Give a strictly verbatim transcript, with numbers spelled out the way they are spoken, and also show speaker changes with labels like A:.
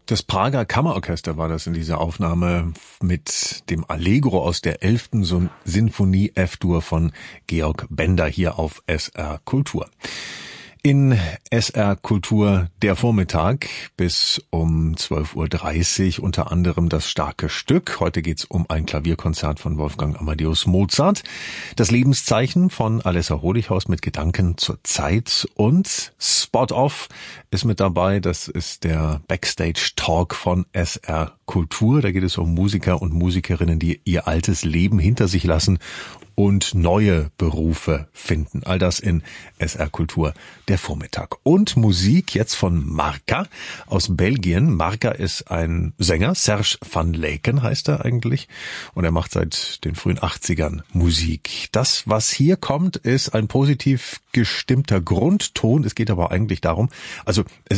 A: Das Prager Kammerorchester war das in dieser Aufnahme mit dem Allegro aus der elften Sinfonie F-Dur von Georg Bender hier auf S R Kultur. In S R Kultur der Vormittag bis um zwölf Uhr dreißig unter anderem das starke Stück. Heute geht's um ein Klavierkonzert von Wolfgang Amadeus Mozart. Das Lebenszeichen von Alessa Holichhaus mit Gedanken zur Zeit und Spot Off ist mit dabei. Das ist der Backstage Talk von S R Kultur. Da geht es um Musiker und Musikerinnen, die ihr altes Leben hinter sich lassen und neue Berufe finden. All das in S R Kultur der Vormittag. Und Musik jetzt von Marca aus Belgien. Marca ist ein Sänger, Serge van Laeken heißt er eigentlich. Und er macht seit den frühen achtzigern Musik. Das, was hier kommt, ist ein positiv gestimmter Grundton. Es geht aber eigentlich darum, also es